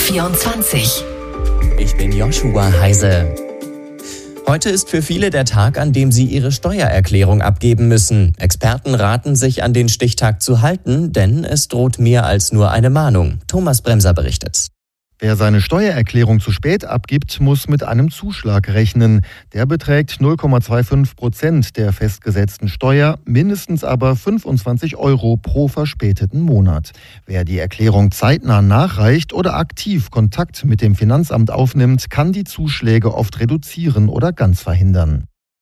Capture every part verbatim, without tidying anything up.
vierundzwanzig. Ich bin Joshua Heise. Heute ist für viele der Tag, an dem sie ihre Steuererklärung abgeben müssen. Experten raten, sich an den Stichtag zu halten, denn es droht mehr als nur eine Mahnung. Thomas Bremser berichtet. Wer seine Steuererklärung zu spät abgibt, muss mit einem Zuschlag rechnen. Der beträgt null Komma fünfundzwanzig Prozent der festgesetzten Steuer, mindestens aber fünfundzwanzig Euro pro verspäteten Monat. Wer die Erklärung zeitnah nachreicht oder aktiv Kontakt mit dem Finanzamt aufnimmt, kann die Zuschläge oft reduzieren oder ganz verhindern.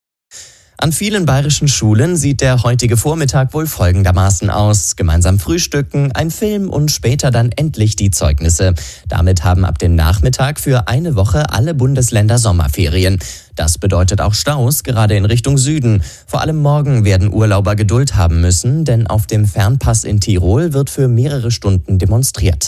An vielen bayerischen Schulen sieht der heutige Vormittag wohl folgendermaßen aus. Gemeinsam frühstücken, ein Film und später dann endlich die Zeugnisse. Damit haben ab dem Nachmittag für eine Woche alle Bundesländer Sommerferien. Das bedeutet auch Staus, gerade in Richtung Süden. Vor allem morgen werden Urlauber Geduld haben müssen, denn auf dem Fernpass in Tirol wird für mehrere Stunden demonstriert.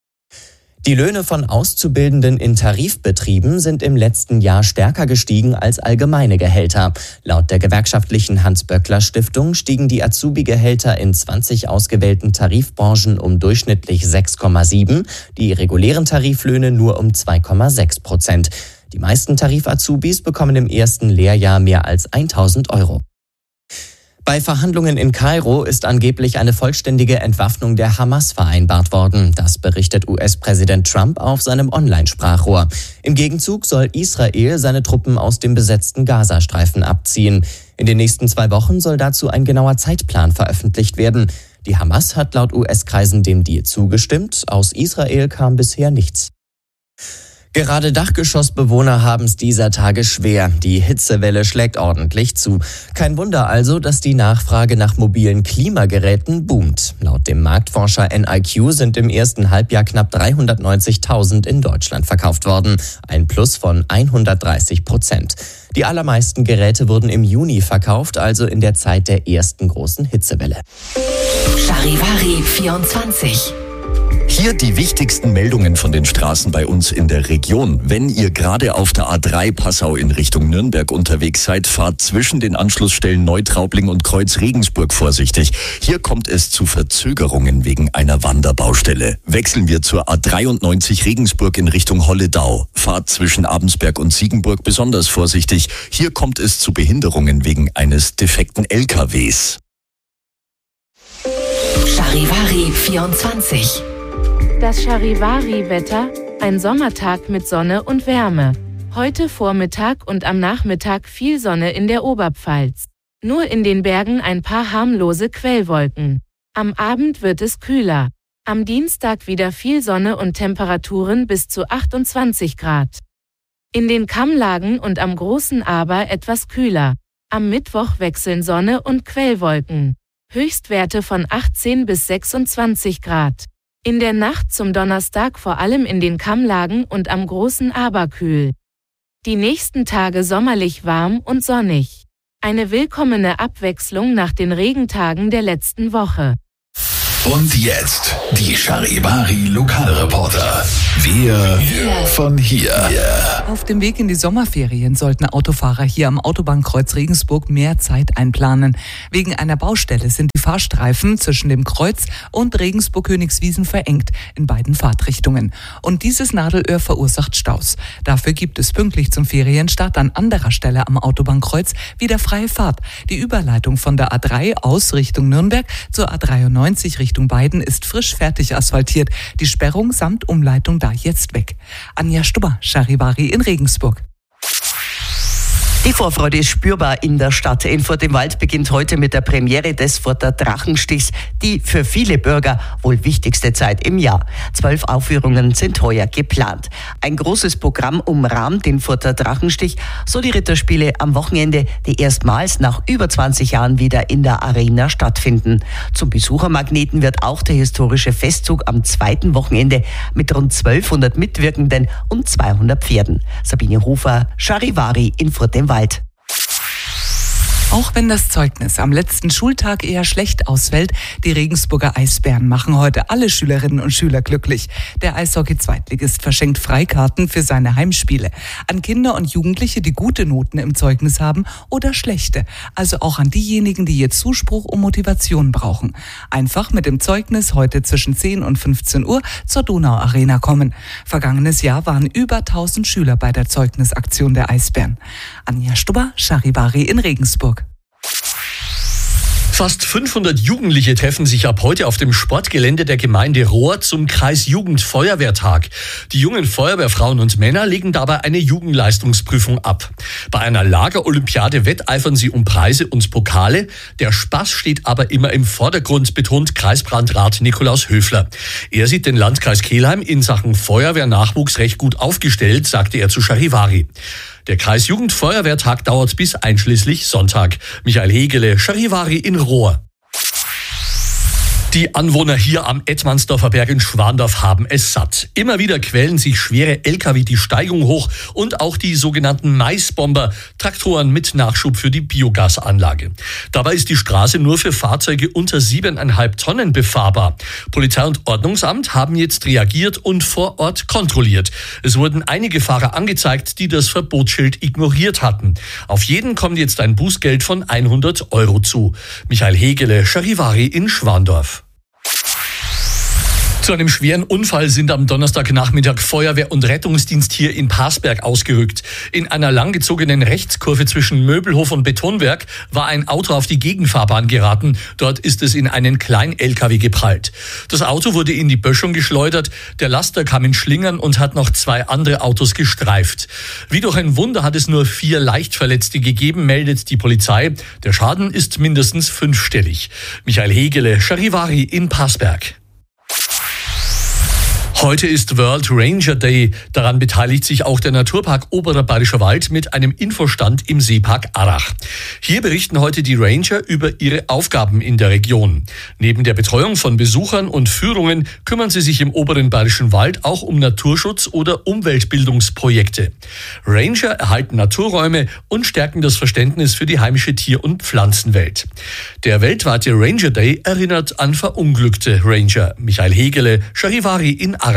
Die Löhne von Auszubildenden in Tarifbetrieben sind im letzten Jahr stärker gestiegen als allgemeine Gehälter. Laut der gewerkschaftlichen Hans-Böckler-Stiftung stiegen die Azubi-Gehälter in zwanzig ausgewählten Tarifbranchen um durchschnittlich sechs Komma sieben, die regulären Tariflöhne nur um zwei Komma sechs Prozent. Die meisten Tarif-Azubis bekommen im ersten Lehrjahr mehr als tausend Euro. Bei Verhandlungen in Kairo ist angeblich eine vollständige Entwaffnung der Hamas vereinbart worden. Das berichtet U S-Präsident Trump auf seinem Online-Sprachrohr. Im Gegenzug soll Israel seine Truppen aus dem besetzten Gazastreifen abziehen. In den nächsten zwei Wochen soll dazu ein genauer Zeitplan veröffentlicht werden. Die Hamas hat laut U S-Kreisen dem Deal zugestimmt. Aus Israel kam bisher nichts. Gerade Dachgeschossbewohner haben es dieser Tage schwer. Die Hitzewelle schlägt ordentlich zu. Kein Wunder also, dass die Nachfrage nach mobilen Klimageräten boomt. Laut dem Marktforscher N I Q sind im ersten Halbjahr knapp dreihundertneunzigtausend in Deutschland verkauft worden. Ein Plus von hundertdreißig Prozent. Die allermeisten Geräte wurden im Juni verkauft, also in der Zeit der ersten großen Hitzewelle. Charivari vierundzwanzig. Hier die wichtigsten Meldungen von den Straßen bei uns in der Region. Wenn ihr gerade auf der A drei Passau in Richtung Nürnberg unterwegs seid, fahrt zwischen den Anschlussstellen Neutraubling und Kreuz Regensburg vorsichtig. Hier kommt es zu Verzögerungen wegen einer Wanderbaustelle. Wechseln wir zur A dreiundneunzig Regensburg in Richtung Holledau. Fahrt zwischen Abensberg und Siegenburg besonders vorsichtig. Hier kommt es zu Behinderungen wegen eines defekten L K Ws. Charivari vierundzwanzig. Das Charivari-Wetter, ein Sommertag mit Sonne und Wärme. Heute Vormittag und am Nachmittag viel Sonne in der Oberpfalz. Nur in den Bergen ein paar harmlose Quellwolken. Am Abend wird es kühler. Am Dienstag wieder viel Sonne und Temperaturen bis zu achtundzwanzig Grad. In den Kammlagen und am Großen Aber etwas kühler. Am Mittwoch wechseln Sonne und Quellwolken. Höchstwerte von achtzehn bis sechsundzwanzig Grad. In der Nacht zum Donnerstag vor allem in den Kammlagen und am Großen Aber kühl. Die nächsten Tage sommerlich warm und sonnig. Eine willkommene Abwechslung nach den Regentagen der letzten Woche. Und jetzt die Charivari Lokalreporter. Wir von hier. Auf dem Weg in die Sommerferien sollten Autofahrer hier am Autobahnkreuz Regensburg mehr Zeit einplanen. Wegen einer Baustelle sind die Fahrstreifen zwischen dem Kreuz und Regensburg-Königswiesen verengt in beiden Fahrtrichtungen. Und dieses Nadelöhr verursacht Staus. Dafür gibt es pünktlich zum Ferienstart an anderer Stelle am Autobahnkreuz wieder freie Fahrt. Die Überleitung von der A drei aus Richtung Nürnberg zur A dreiundneunzig Richtung Weiden ist frisch fertig asphaltiert. Die Sperrung samt Umleitung da jetzt weg. Anja Stubber, Charivari in Regensburg. Die Vorfreude ist spürbar in der Stadt. In Furt im Wald beginnt heute mit der Premiere des Furter Drachenstichs, die für viele Bürger wohl wichtigste Zeit im Jahr. Zwölf Aufführungen sind heuer geplant. Ein großes Programm umrahmt den Furter Drachenstich, so die Ritterspiele am Wochenende, die erstmals nach über zwanzig Jahren wieder in der Arena stattfinden. Zum Besuchermagneten wird auch der historische Festzug am zweiten Wochenende mit rund zwölfhundert Mitwirkenden und zweihundert Pferden. Sabine Hofer, Charivari in Furt im Wald. Auch wenn das Zeugnis am letzten Schultag eher schlecht ausfällt, die Regensburger Eisbären machen heute alle Schülerinnen und Schüler glücklich. Der Eishockey-Zweitligist verschenkt Freikarten für seine Heimspiele an Kinder und Jugendliche, die gute Noten im Zeugnis haben oder schlechte. Also auch an diejenigen, die jetzt Zuspruch und Motivation brauchen. Einfach mit dem Zeugnis heute zwischen zehn und fünfzehn Uhr zur Donau Arena kommen. Vergangenes Jahr waren über tausend Schüler bei der Zeugnisaktion der Eisbären. Anja Stubber, Charivari in Regensburg. Fast fünfhundert Jugendliche treffen sich ab heute auf dem Sportgelände der Gemeinde Rohr zum Kreisjugendfeuerwehrtag. Die jungen Feuerwehrfrauen und Männer legen dabei eine Jugendleistungsprüfung ab. Bei einer Lagerolympiade wetteifern sie um Preise und Pokale. Der Spaß steht aber immer im Vordergrund, betont Kreisbrandrat Nikolaus Höfler. Er sieht den Landkreis Kelheim in Sachen Feuerwehrnachwuchs recht gut aufgestellt, sagte er zu Charivari. Der Kreisjugendfeuerwehrtag dauert bis einschließlich Sonntag. Michael Hegele, Charivari in Rohr. Die Anwohner hier am Edmannsdorfer Berg in Schwandorf haben es satt. Immer wieder quälen sich schwere L K W die Steigung hoch und auch die sogenannten Maisbomber, Traktoren mit Nachschub für die Biogasanlage. Dabei ist die Straße nur für Fahrzeuge unter siebeneinhalb Tonnen befahrbar. Polizei und Ordnungsamt haben jetzt reagiert und vor Ort kontrolliert. Es wurden einige Fahrer angezeigt, die das Verbotsschild ignoriert hatten. Auf jeden kommt jetzt ein Bußgeld von hundert Euro zu. Michael Hegele, Charivari in Schwandorf. Zu einem schweren Unfall sind am Donnerstagnachmittag Feuerwehr und Rettungsdienst hier in Parsberg ausgerückt. In einer langgezogenen Rechtskurve zwischen Möbelhof und Betonwerk war ein Auto auf die Gegenfahrbahn geraten. Dort ist es in einen Klein-L K W geprallt. Das Auto wurde in die Böschung geschleudert. Der Laster kam in Schlingern und hat noch zwei andere Autos gestreift. Wie durch ein Wunder hat es nur vier Leichtverletzte gegeben, meldet die Polizei. Der Schaden ist mindestens fünfstellig. Michael Hegele, Charivari in Parsberg. Heute ist World Ranger Day. Daran beteiligt sich auch der Naturpark Oberer Bayerischer Wald mit einem Infostand im Seepark Arach. Hier berichten heute die Ranger über ihre Aufgaben in der Region. Neben der Betreuung von Besuchern und Führungen kümmern sie sich im Oberen Bayerischen Wald auch um Naturschutz oder Umweltbildungsprojekte. Ranger erhalten Naturräume und stärken das Verständnis für die heimische Tier- und Pflanzenwelt. Der weltweite Ranger Day erinnert an verunglückte Ranger. Michael Hegele, Charivari in Arach.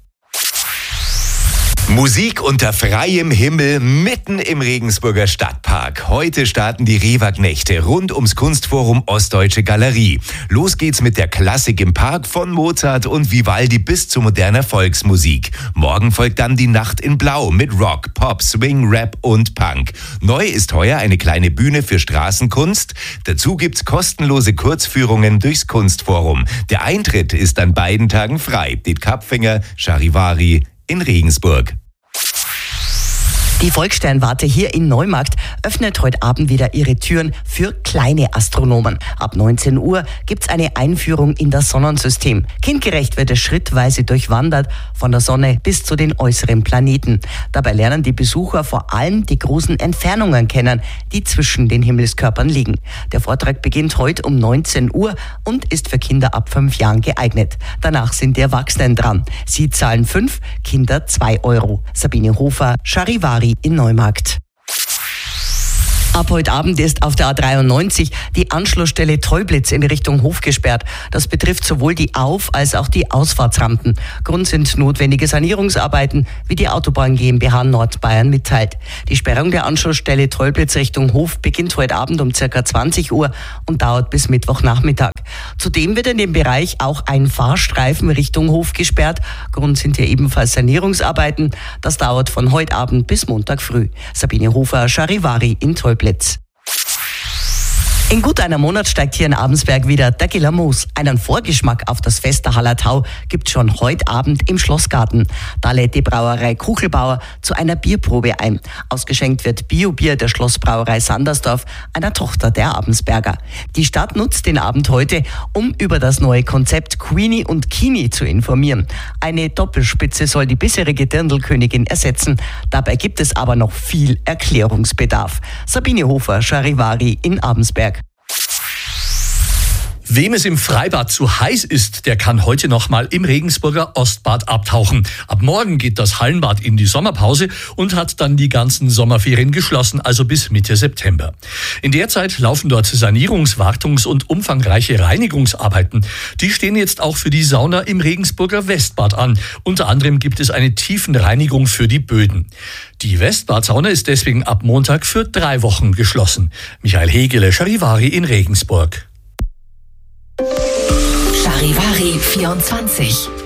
Musik unter freiem Himmel mitten im Regensburger Stadtpark. Heute starten die Rewag-Nächte rund ums Kunstforum Ostdeutsche Galerie. Los geht's mit der Klassik im Park von Mozart und Vivaldi bis zu moderner Volksmusik. Morgen folgt dann die Nacht in Blau mit Rock, Pop, Swing, Rap und Punk. Neu ist heuer eine kleine Bühne für Straßenkunst. Dazu gibt's kostenlose Kurzführungen durchs Kunstforum. Der Eintritt ist an beiden Tagen frei. Det Kapfinger, Charivari in Regensburg. Die Volkssternwarte hier in Neumarkt öffnet heute Abend wieder ihre Türen für kleine Astronomen. Ab neunzehn Uhr gibt's eine Einführung in das Sonnensystem. Kindgerecht wird es schrittweise durchwandert, von der Sonne bis zu den äußeren Planeten. Dabei lernen die Besucher vor allem die großen Entfernungen kennen, die zwischen den Himmelskörpern liegen. Der Vortrag beginnt heute um neunzehn Uhr und ist für Kinder ab fünf Jahren geeignet. Danach sind die Erwachsenen dran. Sie zahlen fünf, Kinder zwei Euro. Sabine Hofer, Charivari in Neumarkt. Ab heute Abend ist auf der A dreiundneunzig die Anschlussstelle Teublitz in Richtung Hof gesperrt. Das betrifft sowohl die Auf- als auch die Ausfahrtsrampen. Grund sind notwendige Sanierungsarbeiten, wie die Autobahn GmbH Nordbayern mitteilt. Die Sperrung der Anschlussstelle Teublitz Richtung Hof beginnt heute Abend um ca. zwanzig Uhr und dauert bis Mittwochnachmittag. Zudem wird in dem Bereich auch ein Fahrstreifen Richtung Hof gesperrt. Grund sind hier ebenfalls Sanierungsarbeiten. Das dauert von heute Abend bis Montag früh. Sabine Hofer, Charivari in Teublitz. In gut einem Monat steigt hier in Abensberg wieder der Gillermoos. Einen Vorgeschmack auf das Fest der Hallertau gibt schon heute Abend im Schlossgarten. Da lädt die Brauerei Kuchelbauer zu einer Bierprobe ein. Ausgeschenkt wird Biobier der Schlossbrauerei Sandersdorf, einer Tochter der Abensberger. Die Stadt nutzt den Abend heute, um über das neue Konzept Queenie und Kini zu informieren. Eine Doppelspitze soll die bisherige Dirndlkönigin ersetzen. Dabei gibt es aber noch viel Erklärungsbedarf. Sabine Hofer, Charivari in Abensberg. Wem es im Freibad zu heiß ist, der kann heute noch mal im Regensburger Ostbad abtauchen. Ab morgen geht das Hallenbad in die Sommerpause und hat dann die ganzen Sommerferien geschlossen, also bis Mitte September. In der Zeit laufen dort Sanierungs-, Wartungs- und umfangreiche Reinigungsarbeiten. Die stehen jetzt auch für die Sauna im Regensburger Westbad an. Unter anderem gibt es eine Tiefenreinigung für die Böden. Die Westbad-Sauna ist deswegen ab Montag für drei Wochen geschlossen. Michael Hegele, Charivari in Regensburg. Charivari vierundzwanzig.